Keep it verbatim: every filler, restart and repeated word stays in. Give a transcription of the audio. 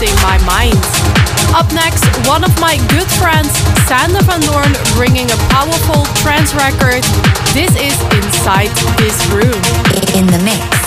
losing my mind. Up next, one of my good friends, Sander van Doorn, bringing a powerful trance record. This is Inside This Room. In the mix.